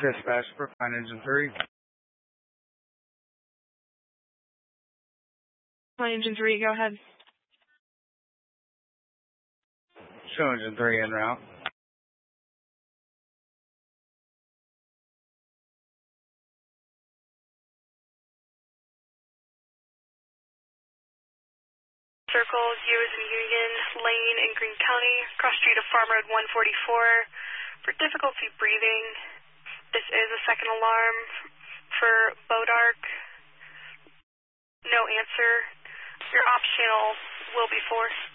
Dispatch, Brookline Engine 3. Engine 3, go ahead. Show Engine 3 en route. Circle, U is in Union Lane in Greene County, cross street of Farm Road 144. For difficulty breathing, this is a second alarm. For Bodark, no answer. Your ops channel will be forced.